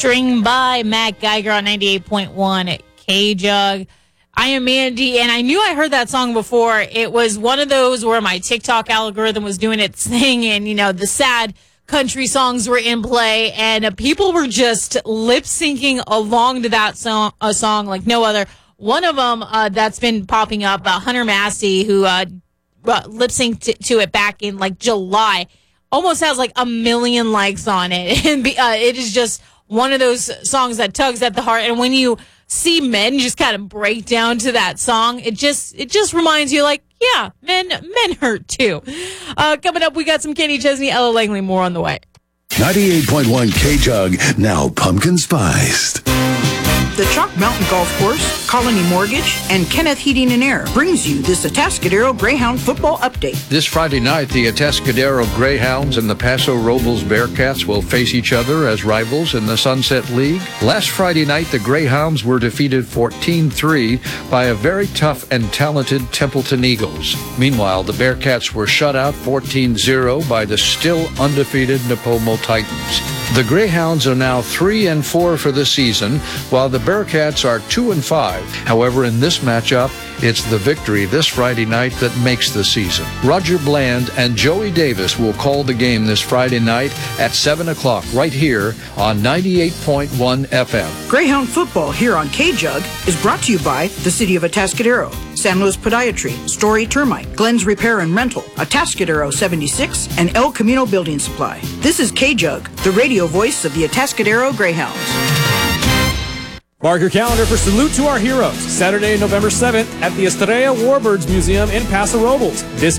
String by Matt Geiger on 98.1 K-Jug. I am Mandy, and I knew I heard that song before. It was one of those where my TikTok algorithm was doing its thing, and, the sad country songs were in play, and people were just lip-syncing along to that song, a song like no other. One of them that's been popping up, Hunter Massey, who lip-synced to it back in, July, almost has, 1 million likes on it. And it is just one of those songs that tugs at the heart. And when you see men just kind of break down to that song, it just reminds you, yeah, men hurt too. Coming up, we got some Kenny Chesney, Ella Langley, more on the way. 98.1 K-Jug, now pumpkin spiced. The Chalk Mountain Golf Course, Colony Mortgage, and Kenneth Heating and Air brings you this Atascadero Greyhound football update. This Friday night, the Atascadero Greyhounds and the Paso Robles Bearcats will face each other as rivals in the Sunset League. Last Friday night, the Greyhounds were defeated 14-3 by a very tough and talented Templeton Eagles. Meanwhile, the Bearcats were shut out 14-0 by the still undefeated Napomo Titans. The Greyhounds are now 3-4 for the season, while the Bearcats are 2-5. However, in this matchup, it's the victory this Friday night that makes the season. Roger Bland and Joey Davis will call the game this Friday night at 7 o'clock right here on 98.1 FM. Greyhound football here on K-Jug is brought to you by the City of Atascadero, San Luis Podiatry, Story Termite, Glenn's Repair and Rental, Atascadero 76, and El Camino Building Supply. This is K-Jug, the radio voice of the Atascadero Greyhounds. Mark your calendar for Salute to Our Heroes, Saturday, November 7th at the Estrella Warbirds Museum in Paso Robles. This